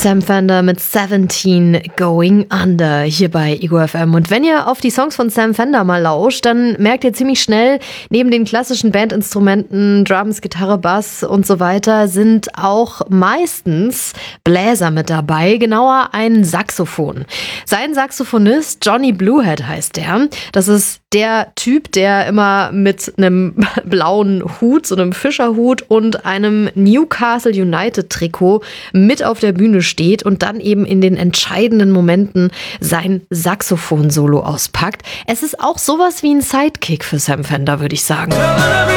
Sam Fender mit 17 Going Under hier bei Ego FM. Und wenn ihr auf die Songs von Sam Fender mal lauscht, dann merkt ihr ziemlich schnell, neben den klassischen Bandinstrumenten, Drums, Gitarre, Bass und so weiter, sind auch meistens Bläser mit dabei, genauer ein Saxophon. Sein Saxophonist, Johnny Bluehead heißt der. Das ist der Typ, der immer mit einem blauen Hut, so einem Fischerhut und einem Newcastle United Trikot mit auf der Bühne steht und dann eben in den entscheidenden Momenten sein Saxophon-Solo auspackt. Es ist auch sowas wie ein Sidekick für Sam Fender, würde ich sagen.